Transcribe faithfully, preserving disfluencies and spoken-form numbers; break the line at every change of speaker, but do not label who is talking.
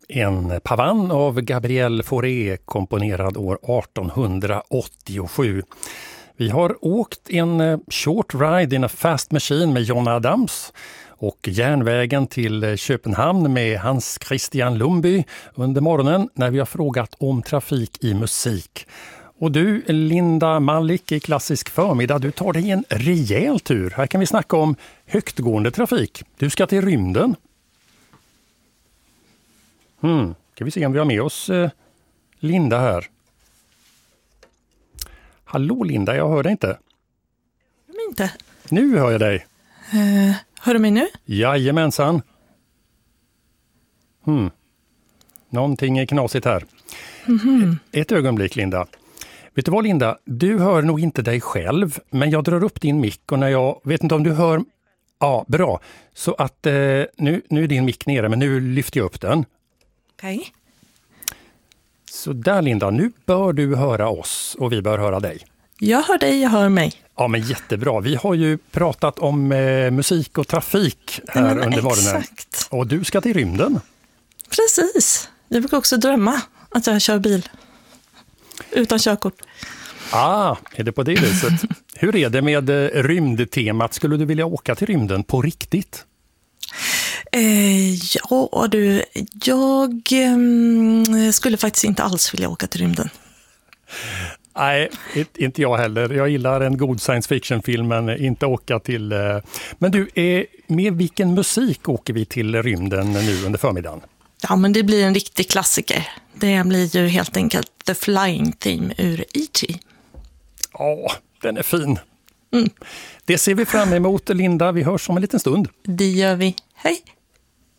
En pavan av Gabriel Fauré komponerad år arton åttiosju. Vi har åkt en short ride in a fast machine med John Adams och järnvägen till Köpenhamn med Hans Christian Lundby under morgonen när vi har frågat om trafik i musik. Och du, Linda Malik i Klassisk förmiddag, du tar dig en rejäl tur. Här kan vi snacka om högtgående trafik. Du ska till rymden. Hmm, ska vi se om vi har med oss eh, Linda här. Hallå Linda, jag hör dig inte.
Inte.
Nu hör jag dig.
Uh, hör du mig nu?
Jajamensan. Hmm. Någonting är knasigt här. Mm-hmm. Ett ögonblick Linda. Vet du vad Linda, du hör nog inte dig själv, men jag drar upp din mick och när jag, vet inte om du hör, ja bra, så att eh, nu, nu är din mick nere men nu lyfter jag upp den.
Okej. Okay.
Så där Linda, nu bör du höra oss och vi bör höra dig.
Jag hör dig, jag hör mig.
Ja men jättebra, vi har ju pratat om eh, musik och trafik här Nej, under morgonen.
Exakt.
Och du ska till rymden.
Precis, jag brukar också drömma att jag kör bil. Utan körkort.
Ah, är det på det viset? Hur är det med rymdtemat? Skulle du vilja åka till rymden på riktigt?
Eh, ja du, jag eh, skulle faktiskt inte alls vilja åka till rymden.
Nej, inte jag heller. Jag gillar en god science fiction-film men inte åka till... Eh... Men du, eh, med vilken musik åker vi till rymden nu under förmiddagen?
Ja, men det blir en riktig klassiker. Det blir ju helt enkelt The Flying Theme ur E T
Ja, den är fin.
Mm.
Det ser vi fram emot, Linda. Vi hörs om en liten stund.
Det gör vi. Hej!